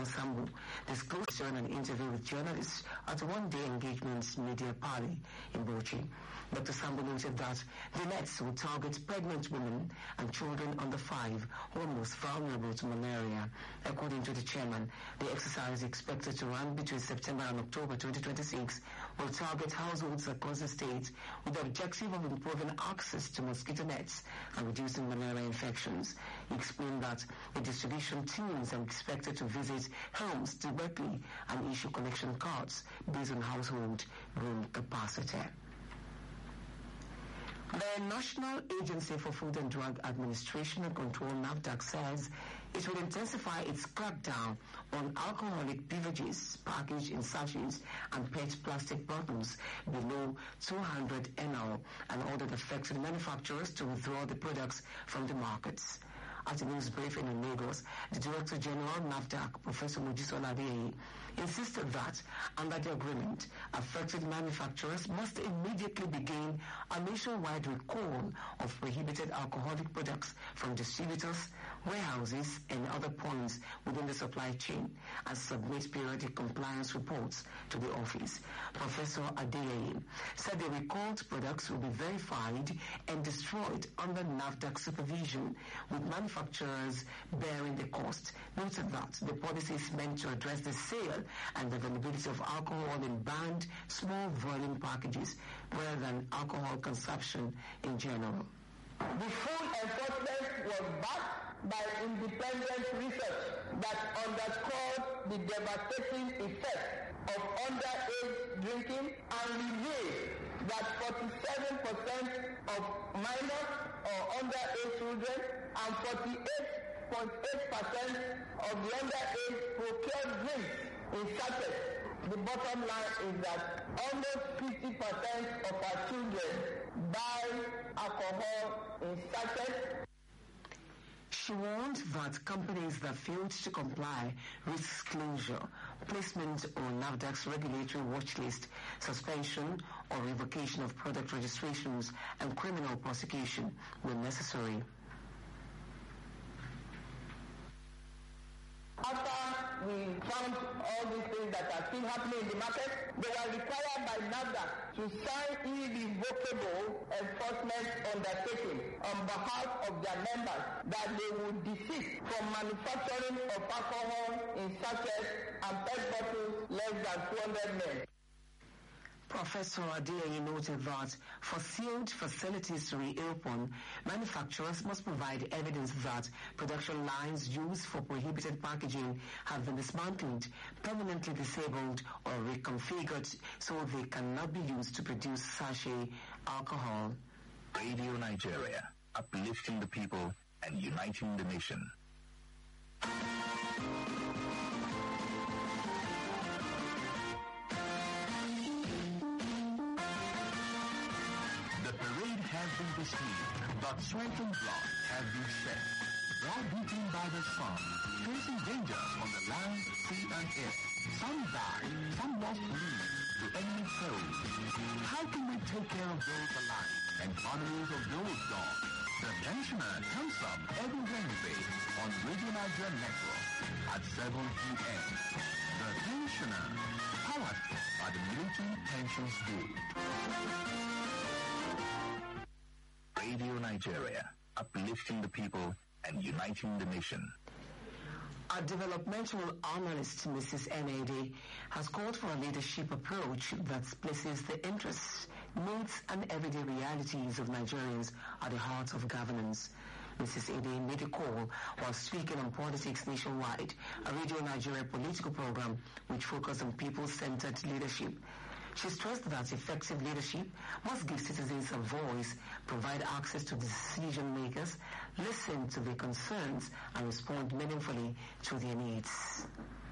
Sambu disclosed during an interview with journalists at a one-day engagement media party in Bauchi. Dr. Sambu noted that the nets will target pregnant women and children under 5 who are most vulnerable to malaria. According to the chairman, the exercise expected to run between September and October 2026 will target households across the state with the objective of improving access to mosquito nets and reducing malaria infections. He explained that the distribution teams are expected to visit homes directly and issue collection cards based on household room capacity. The National Agency for Food and Drug Administration and Control, NAFDAC, says it will intensify its crackdown on alcoholic beverages packaged in sachets and PET plastic bottles below 200 ml and ordered affected manufacturers to withdraw the products from the markets. At a news briefing in Lagos, the Director General NAFDAC, Professor Mojisola Adeyeye, insisted that under the agreement, affected manufacturers must immediately begin a nationwide recall of prohibited alcoholic products from distributors, warehouses, and other points within the supply chain and submit periodic compliance reports to the office. Professor Adeyeye said the recalled products will be verified and destroyed under NAFDAC supervision, with manufacturers bearing the cost. Noted that the policy is meant to address the sale and availability of alcohol in banned small volume packages rather than alcohol consumption in general. The full enforcement was backed by independent research that underscored the devastating effect of underage drinking and revealed that 47% of minors or underage children and 48.8% of the underage procured drinks in sachets. The bottom line is that almost 50% of our children buy alcohol in sachets. She warned that companies that failed to comply risk closure, placement on NAFDAC's regulatory watch list, suspension or revocation of product registrations, and criminal prosecution when necessary. After we found all these things that are still happening in the market, they were required by NAFDAC to sign irrevocable enforcement undertaking on behalf of their members that they would desist from manufacturing of alcohol in sachets and PET bottles less than 200 ml. Professor Adeyeye noted that for sealed facilities to reopen, manufacturers must provide evidence that production lines used for prohibited packaging have been dismantled, permanently disabled, or reconfigured so they cannot be used to produce sachet alcohol. Radio Nigeria, uplifting the people and uniting the nation. Has been besieged, but sweat and blood have been shed. While beaten by the sun, facing dangers on the land, sea and air, some died, some lost limbs to enemy foes. How can we take care of those alive and families of those gone? The Pensioner comes up every Wednesday on Radio Nigeria Network at 7 p.m. The Pensioner, powered by the Military Pension School. Radio Nigeria, uplifting the people and uniting the nation. A developmental analyst, Mrs. N.A.D., has called for a leadership approach that places the interests, needs, and everyday realities of Nigerians at the heart of governance. Mrs. Ede made a call while speaking on Politics Nationwide, a Radio Nigeria political program which focused on people-centered leadership. She stressed that effective leadership must give citizens a voice, provide access to decision makers, listen to their concerns, and respond meaningfully to their needs.